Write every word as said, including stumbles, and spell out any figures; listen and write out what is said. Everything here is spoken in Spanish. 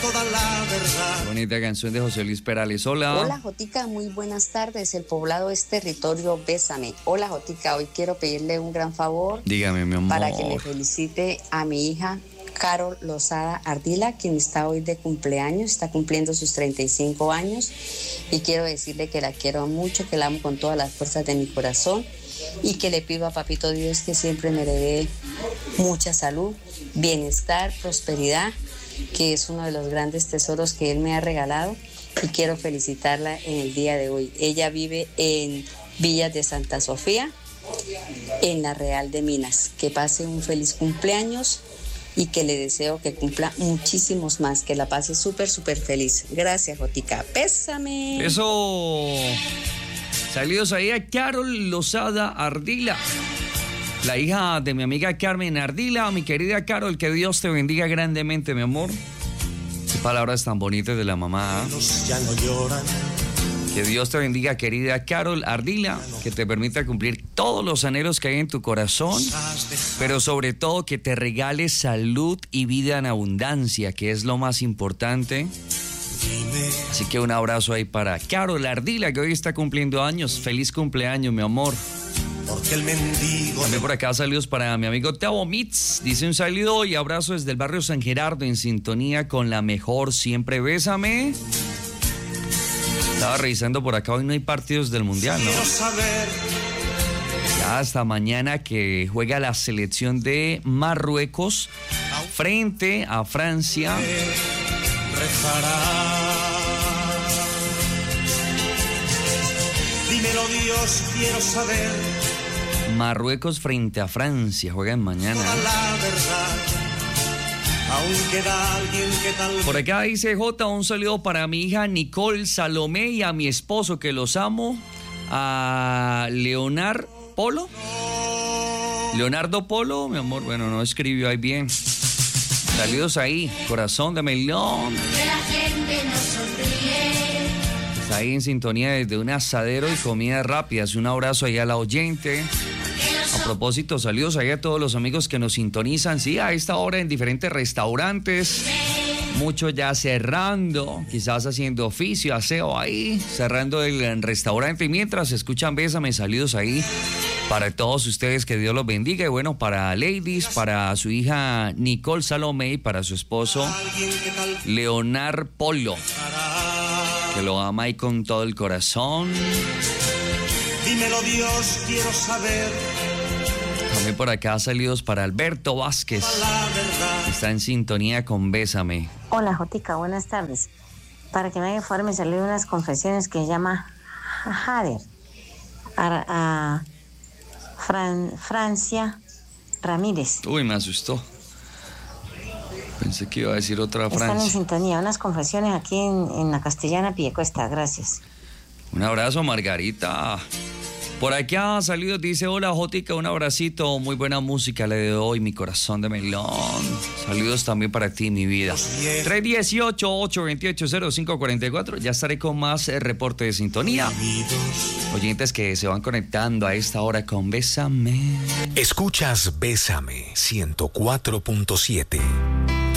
toda la verdad. Bonita canción de José Luis Perales. Hola. Hola, Jotica, muy buenas tardes. El poblado es territorio, bésame. Hola, Jotica, hoy quiero pedirle un gran favor. Dígame, mi amor. Para que me felicite a mi hija Carol Lozada Ardila, quien está hoy de cumpleaños, está cumpliendo sus treinta y cinco años. Y quiero decirle que la quiero mucho, que la amo con todas las fuerzas de mi corazón. Y que le pido a Papito Dios que siempre me le dé mucha salud, bienestar, prosperidad, que es uno de los grandes tesoros que Él me ha regalado, y quiero felicitarla en el día de hoy. Ella vive en Villas de Santa Sofía, en la Real de Minas. Que pase un feliz cumpleaños y que le deseo que cumpla muchísimos más, que la pase súper, súper feliz. Gracias, Jotica. Pésame. Eso. Salidos ahí a Carol Lozada Ardila, la hija de mi amiga Carmen Ardila. Mi querida Carol, que Dios te bendiga grandemente, mi amor. Qué palabras tan bonitas de la mamá, ¿eh? Ya no lloran. Que Dios te bendiga, querida Carol Ardila, que te permita cumplir todos los anhelos que hay en tu corazón, pero sobre todo que te regale salud y vida en abundancia, que es lo más importante. Así que un abrazo ahí para Carol Ardila, que hoy está cumpliendo años. Feliz cumpleaños, mi amor. Porque el mendigo. También por acá saludos para mi amigo Tavo Mitz. Dice un saludo y abrazo desde el barrio San Gerardo, en sintonía con la mejor. Siempre bésame. Estaba revisando por acá, hoy no hay partidos del Mundial, ¿no? Quiero saber. Ya hasta mañana que juega la selección de Marruecos frente a Francia. Rezará. Dímelo, Dios, quiero saber. Marruecos frente a Francia, juegan mañana. Toda la verdad. Aún queda alguien que tal. Por acá dice J, un saludo para mi hija Nicole Salomé y a mi esposo, que los amo. A Leonardo Polo. Leonardo Polo, mi amor, bueno, no escribió ahí bien. Saludos ahí, corazón de melón. Que la gente nos sonríe. Está ahí en sintonía desde un asadero y comida rápida. Un abrazo ahí a la oyente. A propósito, saludos ahí a todos los amigos que nos sintonizan. Sí, a esta hora en diferentes restaurantes. Muchos ya cerrando, quizás haciendo oficio, aseo ahí, cerrando el restaurante. Y mientras escuchan Bésame, saludos ahí para todos ustedes, que Dios los bendiga. Y bueno, para Ladies, para su hija Nicole Salomé y para su esposo Leonard Polo, que lo ama ahí con todo el corazón. Dímelo, Dios, quiero saber. También por acá saludos para Alberto Vázquez, que está en sintonía con Bésame. Hola, Jotica, buenas tardes. Para que me haga favor, me salieron unas confesiones que se llama Jader. A, a Fran, Francia Ramírez. Uy, me asustó. Pensé que iba a decir otra Francia. Francia. Están en sintonía, unas confesiones aquí en, en la Castellana Piedecuesta, gracias. Un abrazo, Margarita. Por acá, saludos, dice, hola, Jotica, un abracito, muy buena música le doy, mi corazón de melón. Saludos también para ti, mi vida. tres uno ocho, ocho dos ocho, cero cinco cuatro cuatro, ya estaré con más eh, reporte de sintonía. Oyentes que se van conectando a esta hora con Bésame. Escuchas Bésame ciento cuatro punto siete.